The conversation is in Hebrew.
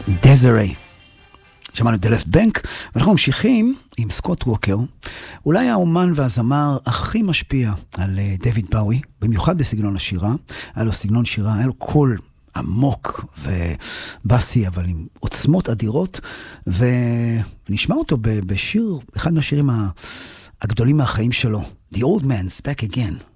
דזרי. שמענו את הלפט בנק, ואנחנו ממשיכים עם סקוט ווקר, אולי האומן והזמר הכי משפיע על דויד באוי, במיוחד בסגנון השירה. היה לו סגנון שירה, היה לו קול עמוק ובאסי, אבל עם עוצמות אדירות, ונשמע אותו בשיר, אחד מהשירים הגדולים מהחיים שלו, The Old Man's Back Again.